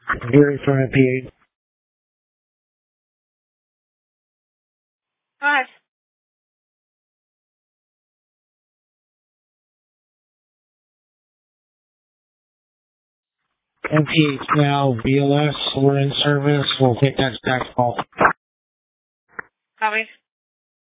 Gary from MPH. Hi. MPH now, BLS, we're in service. We'll take that back call. Copy.